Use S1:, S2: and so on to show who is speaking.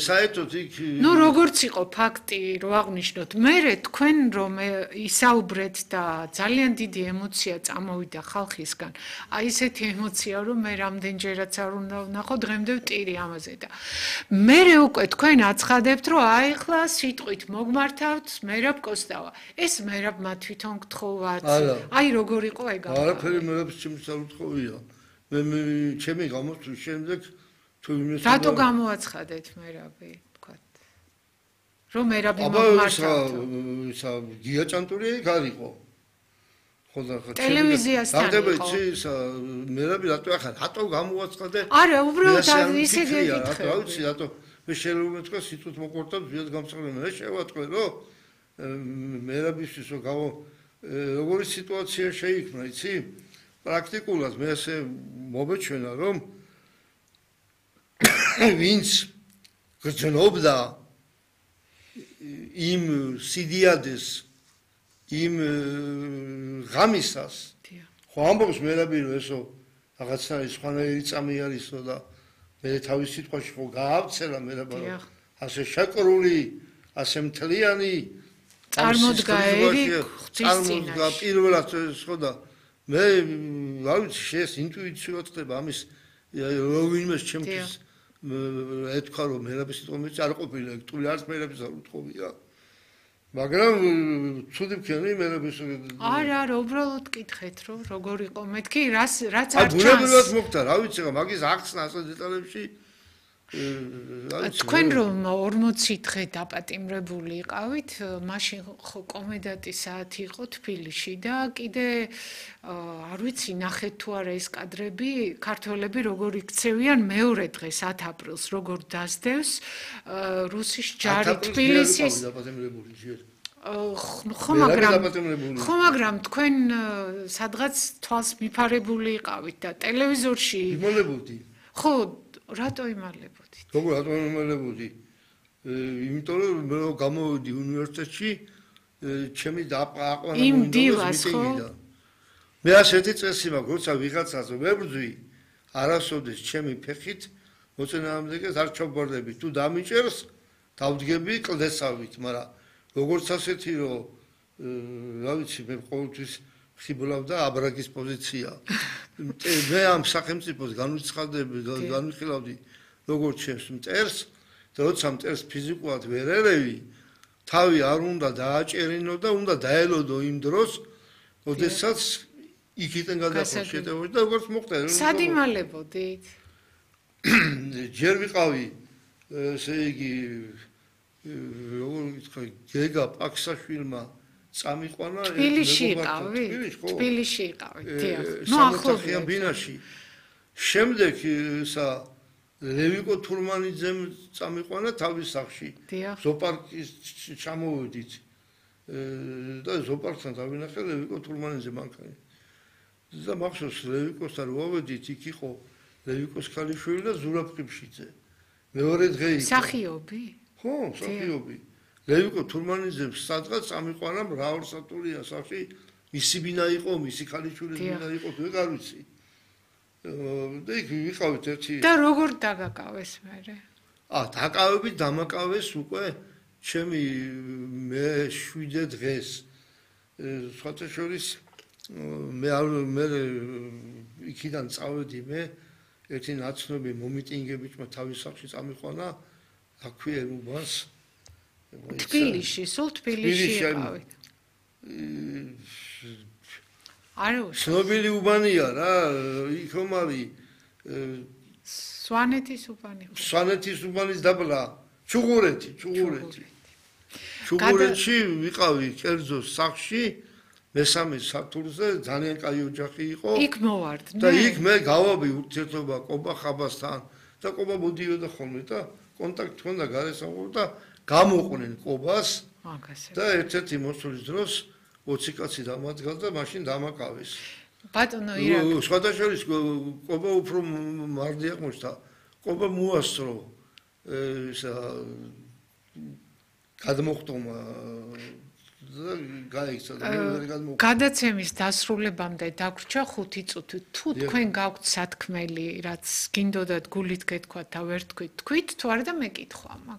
S1: საერთოდ იქ
S2: ნუ როგორც იყო ფაქტი რო აღნიშნოთ მე თქვენ რომ ისაუბრეთ და ძალიან დიდი ემოცია წამოვიდა ხალხისგან აი ესეთი ემოცია რომ მე რამდენჯერაც არ უნდა ვნახო დღემდე ვტირი ამაზე და მე უკვე თქვენ აცხადებთ რომ აი ხლა სიტყვით მოგმართავთ მერაბ კოსტავა ეს მერაბმა თვითონ გთხოვათ აი როგორ იყო ეგ
S1: არაფერი მერაბს ჩემს არ უთხოვია მე ჩემი გამოსვლის შემდეგ
S2: რატო გამოაცხადეთ მერაბი თქვათ რომ მერაბი მოგმართავთ
S1: ისა გია ჭანტური გარიყო ხო და
S2: ტელევიზიასთან იყო
S1: ისა მერაბი რატო გამოაცხადე
S2: არა უბრალოდ ისე გეკითხე
S1: რა ვიცი რატო მე შეიძლება თქვა სიტყვით მოყორტავ ზიად გამსახურე მე შევატყვე რომ მერაბისთვის რომ როგორი სიტუაცია შეიქმნა იცი პრაქტიკულად მე ასე მომეჩვენა რომ ვინც გრძნობდა იმ სიდიადეს იმ ღამისას ხო ამბობს მერაბი რომ ესო რაღაცა სხვანაირი წამი არისო და მე თავის სიტყვაში ხო გაავცელა მერაბა რომ ასე შეკრული ასე მთლიანი
S2: წარმოდგა ერი
S1: წარმოდგა პირველად ხო და მე რა ვიცი შეს ინტუიციურად ხდება ამის როვინმეს ჩემთვის ეთქვა რომ მერაბის სიტყვა მეც არ ყოფილა ექტული არც მერაბის არ უთხოვია მაგრამ ცუდი მქონი მერაბის
S2: არა უბრალოდ კითხეთ რომ როგორ იყო მეთქი რაც არ
S1: ჩანს ბუნებრივად მოხდა რა ვიცი რა მაგის ახსნა ასე დეტალებში
S2: თქვენ რომ 40 დღე დაპატიმრებული იყავით მაშინ ხო კომენდანტის საათი იყო თბილისში და კიდე არ ვიცი ნახეთ თუ არა ეს კადრები ქართველები როგორ იქცევიან მეორე დღეს 10 აპრილს როგორ დასდევს რუსის ჯარი თბილისის ხო მაგრამ თქვენ სადღაც თვალს მიფარებული იყავით და ტელევიზორში
S1: იმალებოდი
S2: ხო რატო იმალებოდით?
S1: როგორ რატო იმალებოდი? იმიტომ რომ მე გამოვიდი უნივერსიტეტში ჩემი დააყვანა
S2: იმ დილას ხო?
S1: მე ასეთი წესი მაქვს, როცა ვიღაცას ვებრძვი, არასოდეს ჩემი ფეხით მოწინააღმდეგეს არ ჩავბარდები. თუ დამიჭერს, დავდგები კლდესავით, მაგრამ როგორც ასეთი რომ რა ვიცი, მე ყოველთვის ხიბლავდა აბრაგის პოზიცია. მე ამ სახელმწიფოს განვიხილავდი როგორც ჩემს მტერს და როცა მტერს ფიზიკურად ვერ ერევი, თავი არ უნდა დააჭერინო და უნდა დაელოდო იმ დროს, როდესაც იქიდან გადახოს შეტევაში და როგორც მოხდა.
S2: სად იმალებოდით?
S1: ჯერ ვიყავი, ესე იგი, როგორ ვიტყვი, გეგა პაქსაშვილმა წამიყვანა
S2: თბილისში იყავით? თბილისში იყავით, დიახ.
S1: ნუ ახლობლიან ბინაში. შემდეგ ისა ლევიკო თურმანიძემ წამიყვანა თავის სახლში. ზოპარკის ჩამოვედით. და ზოპარკთან დავინახე ლევიკო თურმანიძე მანქანი. და მახსოვს ლევიკოსთან ვავედით, იქ იყო ლევიკოს ქალიშვილი და ზურაბ ყიფშიძე. მეორე დღე იყო.
S2: სახიობი?
S1: ხო, სახიობი. ლევიკო თურმანიძემ სადღაც წამიყვანა მრავალსართულიან სახლში, მისი ბინა იყო, მისი ქალიშვილის ბინა იყო, თუ არ ვიცი. და იქ ვიყავით ერთი.
S2: და როგორ დაგაკავეს მერე?
S1: დაკავებით დამაკავეს უკვე ჩემი მე 7 დღეს. სხვათა შორის მე იქიდან წავედი მე ერთი ნაცნობი მომიტინგებიჭმა თავის სახლში წამიყვანა, აქვე უბანს
S2: თბილისში, სულ თბილისში იყავით. არა
S1: ცნობილი უბანია რა, იქ რომ არის
S2: სვანეთის უბანი.
S1: სვანეთის უბანის დაბლა, ჩუღურეთი. ჩუღურეთში ვიყავი კერძო სახლში, მესამე სართულზე, ძალიან კაი ოჯახი იყო.
S2: იქ მოვარდნე.
S1: და იქ მე გავაბი ურთიერთობა კობა ხაბასთან და კობა მოდიოდა ხოლმე და კონტაქტი ჰქონდა გარესამყაროს და გამოყვნენ კობას და ერთ-ერთი მოსვლის დროს 20 კაცი დამადგა და მაშინ დამაკავეს.
S2: ბატონო ირაკ.
S1: სხვათა შორის კობა უფრო მარდი აღმოჩნდა. კობა მოასწრო ისა გადმოხტომა და გაიქცა და მე გადმოხტომა.
S2: გადაცემის დასრულებამდე დაგვრჩა 5 წუთი. თუ თქვენ გაქვთ სათქმელი, რაც გინდოდათ გულით გეთქვათ და ვერ თქვით, თქვით თუ არა და მეკითხვა.